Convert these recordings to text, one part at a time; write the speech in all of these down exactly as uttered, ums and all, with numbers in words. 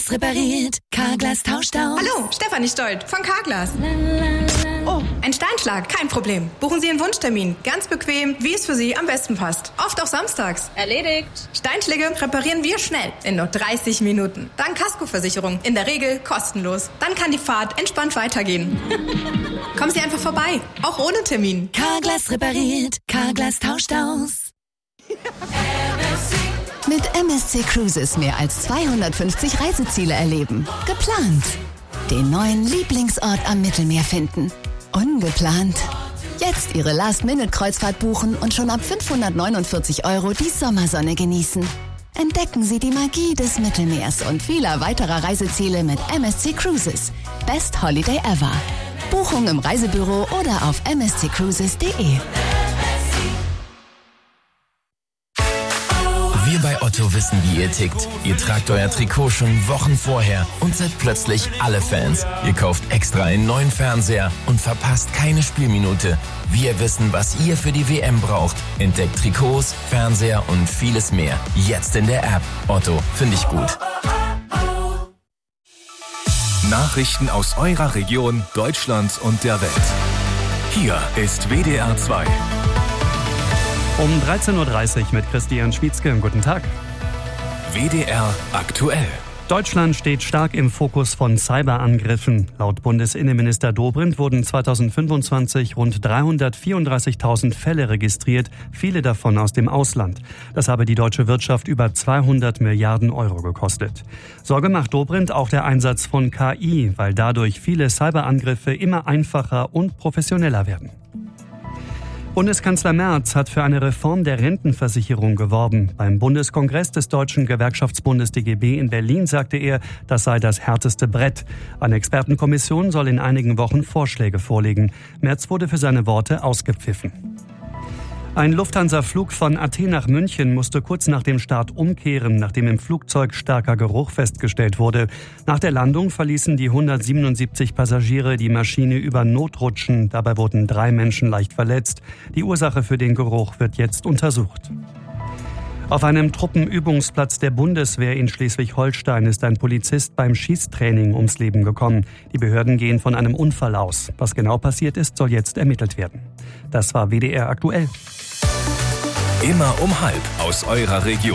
Carglass repariert, Carglass tauscht aus. Hallo, Stefanie Stolt von Carglass. Oh, ein Steinschlag, kein Problem. Buchen Sie Ihren Wunschtermin. Ganz bequem, wie es für Sie am besten passt. Oft auch samstags. Erledigt. Steinschläge reparieren wir schnell, in nur dreißig Minuten. Dank Kaskoversicherung, in der Regel kostenlos. Dann kann die Fahrt entspannt weitergehen. Kommen Sie einfach vorbei, auch ohne Termin. Carglass repariert, Carglass tauscht aus. Mit M S C Cruises mehr als zweihundertfünfzig Reiseziele erleben. Geplant. Den neuen Lieblingsort am Mittelmeer finden. Ungeplant. Jetzt Ihre Last-Minute-Kreuzfahrt buchen und schon ab fünfhundertneunundvierzig Euro die Sommersonne genießen. Entdecken Sie die Magie des Mittelmeers und vieler weiterer Reiseziele mit M S C Cruises. Best Holiday ever. Buchung im Reisebüro oder auf m s c cruises punkt d e. Wir bei Otto wissen, wie ihr tickt. Ihr tragt euer Trikot schon Wochen vorher und seid plötzlich alle Fans. Ihr kauft extra einen neuen Fernseher und verpasst keine Spielminute. Wir wissen, was ihr für die W M braucht. Entdeckt Trikots, Fernseher und vieles mehr. Jetzt in der App. Otto, finde ich gut. Nachrichten aus eurer Region, Deutschland und der Welt. Hier ist W D R zwei. Um dreizehn Uhr dreißig mit Christian Schmietzke. Guten Tag. W D R aktuell. Deutschland steht stark im Fokus von Cyberangriffen. Laut Bundesinnenminister Dobrindt wurden zweitausendfünfundzwanzig rund dreihundertvierunddreißigtausend Fälle registriert, viele davon aus dem Ausland. Das habe die deutsche Wirtschaft über zweihundert Milliarden Euro gekostet. Sorge macht Dobrindt auch der Einsatz von K I, weil dadurch viele Cyberangriffe immer einfacher und professioneller werden. Bundeskanzler Merz hat für eine Reform der Rentenversicherung geworben. Beim Bundeskongress des Deutschen Gewerkschaftsbundes D G B in Berlin sagte er, das sei das härteste Brett. Eine Expertenkommission soll in einigen Wochen Vorschläge vorlegen. Merz wurde für seine Worte ausgepfiffen. Ein Lufthansa-Flug von Athen nach München musste kurz nach dem Start umkehren, nachdem im Flugzeug starker Geruch festgestellt wurde. Nach der Landung verließen die hundertsiebenundsiebzig Passagiere die Maschine über Notrutschen. Dabei wurden drei Menschen leicht verletzt. Die Ursache für den Geruch wird jetzt untersucht. Auf einem Truppenübungsplatz der Bundeswehr in Schleswig-Holstein ist ein Polizist beim Schießtraining ums Leben gekommen. Die Behörden gehen von einem Unfall aus. Was genau passiert ist, soll jetzt ermittelt werden. Das war W D R aktuell. Immer um halb aus eurer Region.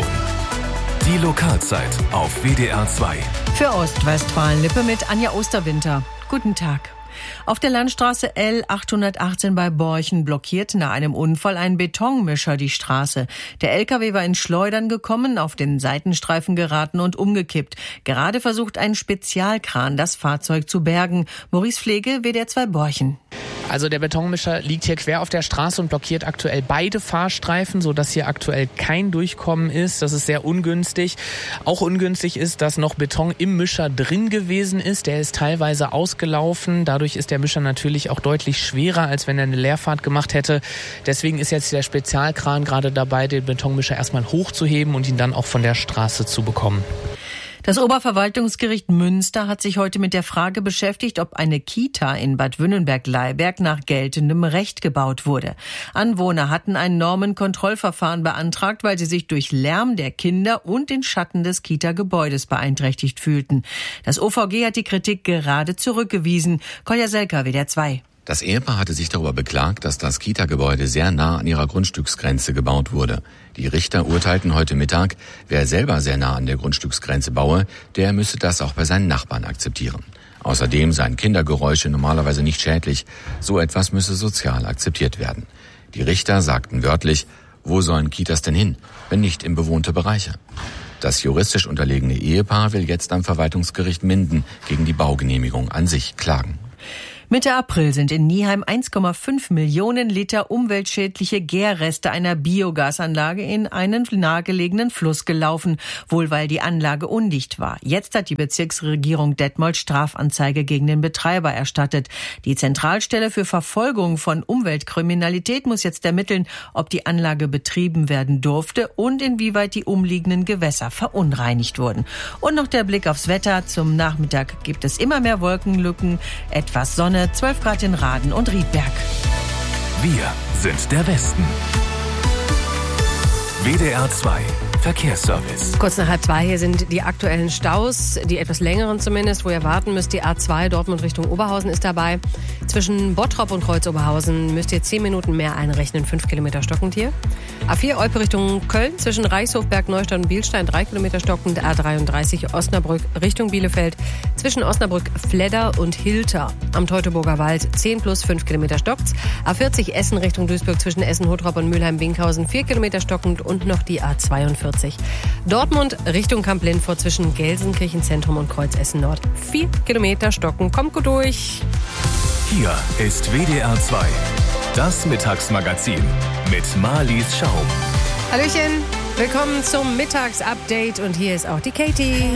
Die Lokalzeit auf W D R zwei. Für Ostwestfalen-Lippe mit Anja Osterwinter. Guten Tag. Auf der Landstraße L achthundertachtzehn bei Borchen blockiert nach einem Unfall ein Betonmischer die Straße. Der L K W war in Schleudern gekommen, auf den Seitenstreifen geraten und umgekippt. Gerade versucht ein Spezialkran, das Fahrzeug zu bergen. Maurice Pflege, W D R zwei Borchen. Also der Betonmischer liegt hier quer auf der Straße und blockiert aktuell beide Fahrstreifen, sodass hier aktuell kein Durchkommen ist. Das ist sehr ungünstig. Auch ungünstig ist, dass noch Beton im Mischer drin gewesen ist. Der ist teilweise ausgelaufen. Dadurch ist der Mischer natürlich auch deutlich schwerer, als wenn er eine Leerfahrt gemacht hätte. Deswegen ist jetzt der Spezialkran gerade dabei, den Betonmischer erstmal hochzuheben und ihn dann auch von der Straße zu bekommen. Das Oberverwaltungsgericht Münster hat sich heute mit der Frage beschäftigt, ob eine Kita in Bad Wünnenberg-Leiberg nach geltendem Recht gebaut wurde. Anwohner hatten ein Normenkontrollverfahren beantragt, weil sie sich durch Lärm der Kinder und den Schatten des Kita-Gebäudes beeinträchtigt fühlten. Das O V G hat die Kritik gerade zurückgewiesen. Kolja Selker, W D R zwei. Das Ehepaar hatte sich darüber beklagt, dass das Kita-Gebäude sehr nah an ihrer Grundstücksgrenze gebaut wurde. Die Richter urteilten heute Mittag, wer selber sehr nah an der Grundstücksgrenze baue, der müsse das auch bei seinen Nachbarn akzeptieren. Außerdem seien Kindergeräusche normalerweise nicht schädlich. So etwas müsse sozial akzeptiert werden. Die Richter sagten wörtlich, wo sollen Kitas denn hin, wenn nicht in bewohnte Bereiche? Das juristisch unterlegene Ehepaar will jetzt am Verwaltungsgericht Minden gegen die Baugenehmigung an sich klagen. Mitte April sind in Nieheim eins Komma fünf Millionen Liter umweltschädliche Gärreste einer Biogasanlage in einen nahegelegenen Fluss gelaufen, wohl weil die Anlage undicht war. Jetzt hat die Bezirksregierung Detmold Strafanzeige gegen den Betreiber erstattet. Die Zentralstelle für Verfolgung von Umweltkriminalität muss jetzt ermitteln, ob die Anlage betrieben werden durfte und inwieweit die umliegenden Gewässer verunreinigt wurden. Und noch der Blick aufs Wetter. Zum Nachmittag gibt es immer mehr Wolkenlücken, etwas Sonne, zwölf Grad in Raden und Riedberg. Wir sind der Westen. W D R zwei. Verkehrsservice. Kurz nach halb zwei, hier sind die aktuellen Staus, die etwas längeren zumindest, wo ihr warten müsst. Die A zwei Dortmund Richtung Oberhausen ist dabei. Zwischen Bottrop und Kreuz-Oberhausen müsst ihr zehn Minuten mehr einrechnen, fünf Kilometer stockend hier. A vier Olpe Richtung Köln, zwischen Reichshof, Berg Neustadt und Bielstein, drei Kilometer stockend. A dreiunddreißig Osnabrück Richtung Bielefeld, zwischen Osnabrück, Fledder und Hilter am Teutoburger Wald, zehn plus fünf Kilometer stockt. A vierzig Essen Richtung Duisburg, zwischen Essen, Hottrop und Mülheim-Winkhausen, vier Kilometer stockend. Und noch die A zweiundvierzig Dortmund Richtung Kamp-Lindfort, zwischen Gelsenkirchen-Zentrum und Kreuz Essen-Nord, vier Kilometer stocken. Kommt gut durch. Hier ist W D R zwei, das Mittagsmagazin mit Marlies Schaum. Hallöchen, willkommen zum Mittagsupdate und hier ist auch die Katie.